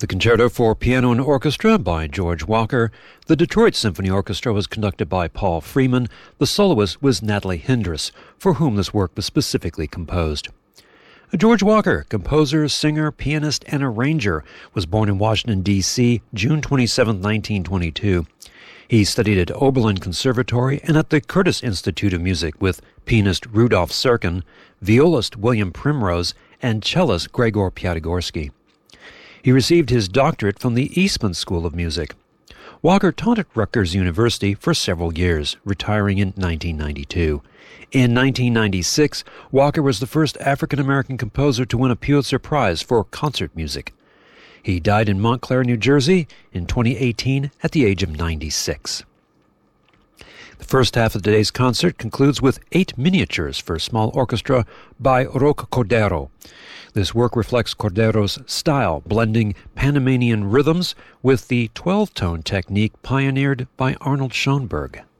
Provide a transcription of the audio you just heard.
The Concerto for Piano and Orchestra by George Walker. The Detroit Symphony Orchestra was conducted by Paul Freeman. The soloist was Natalie Hindress, for whom this work was specifically composed. George Walker, composer, singer, pianist, and arranger, was born in Washington, D.C., June 27, 1922. He studied at Oberlin Conservatory and at the Curtis Institute of Music with pianist Rudolf Serkin, violist William Primrose, and cellist Gregor Piatigorsky. He received his doctorate from the Eastman School of Music. Walker taught at Rutgers University for several years, retiring in 1992. In 1996, Walker was the first African-American composer to win a Pulitzer Prize for concert music. He died in Montclair, New Jersey, in 2018 at the age of 96. The first half of today's concert concludes with 8 miniatures for small orchestra by Roque Cordero. This work reflects Cordero's style, blending Panamanian rhythms with the 12-tone technique pioneered by Arnold Schoenberg.